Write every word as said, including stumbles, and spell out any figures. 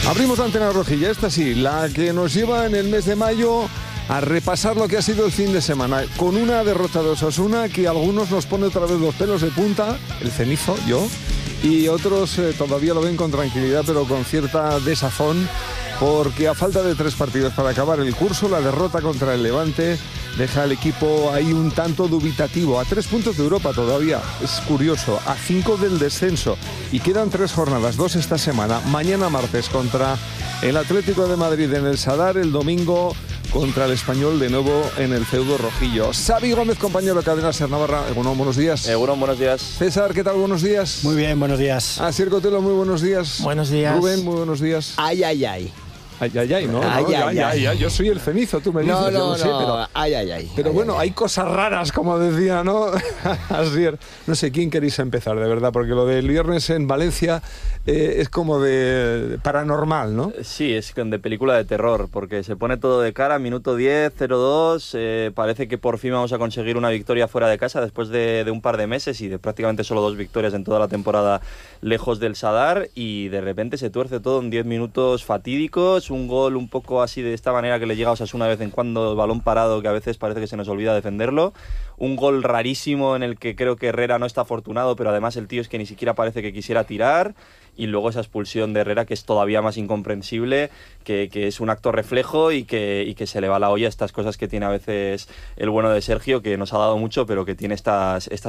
Abrimos la antena rojilla, esta sí, la que nos lleva en el mes de mayo a repasar lo que ha sido el fin de semana, con una derrota de Osasuna que a algunos nos pone otra vez los pelos de punta, el cenizo, yo, y otros eh, todavía lo ven con tranquilidad, pero con cierta desazón, porque a falta de tres partidos para acabar el curso, la derrota contra el Levante deja al equipo ahí un tanto dubitativo, a tres puntos de Europa todavía, es curioso, a cinco del descenso, y quedan tres jornadas, dos esta semana, mañana martes contra el Atlético de Madrid en el Sadar, el domingo contra el Español de nuevo en el feudo rojillo. Xavi Gómez, compañero de Cadena Ser Navarra, Egunon, buenos días. Egunon, buenos días. César, ¿qué tal? Buenos días. Muy bien, buenos días. Asier Cotelo, muy buenos días. Buenos días. Rubén, muy buenos días. Ay, ay, ay. Ay, ay, ay, no, Ay, no, ay, ya, ay. ya, ya, yo soy el cenizo, tú me dices, No, yo no, lo sé, no. pero... Ay, ay, ay. Pero ay, bueno, ay. hay cosas raras, como decía, ¿no? Asier, no sé, ¿quién queréis empezar, de verdad? Porque lo del viernes en Valencia eh, es como de paranormal, ¿no? Sí, es de película de terror, porque se pone todo de cara, minuto diez, cero dos, eh, parece que por fin vamos a conseguir una victoria fuera de casa después de, de un par de meses y de prácticamente solo dos victorias en toda la temporada lejos del Sadar, y de repente se tuerce todo en diez minutos fatídicos, un gol un poco así de esta manera que le llega a Osasuna de vez en cuando, el balón parado, que a veces parece que se nos olvida defenderlo, un gol rarísimo en el que creo que Herrera no está afortunado, pero además el tío es que ni siquiera parece que quisiera tirar, y luego esa expulsión de Herrera que es todavía más incomprensible, que, que es un acto reflejo y que, y que se le va la olla, estas cosas que tiene a veces el bueno de Sergio, que nos ha dado mucho, pero que tiene estas, estas